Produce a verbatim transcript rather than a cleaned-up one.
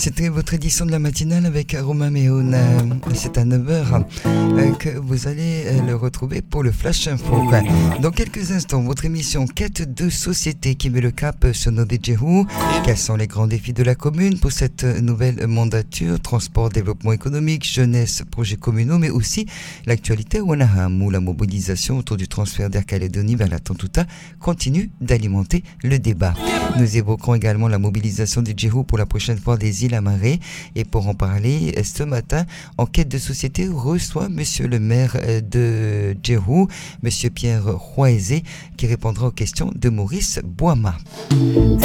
C'était votre édition de la matinale avec Aroma Méon. C'est à neuf heures que vous allez le retrouver pour le Flash Info. Dans quelques instants, votre émission Quête de société qui met le cap sur nos Djehou. Quels sont les grands défis de la commune pour cette nouvelle mandature? Transport, développement économique, jeunesse, projets communaux, mais aussi l'actualité Wanaham où la mobilisation autour du transfert d'Air Calédonie vers la Tontouta continue d'alimenter le débat. Nous évoquerons également la mobilisation du Djehou pour la prochaine fois des îles à marée. Et pour en parler, ce matin, Enquête de société reçoit monsieur le maire de Djehou, monsieur Pierre Roisé, qui répondra aux questions de Maurice Boama.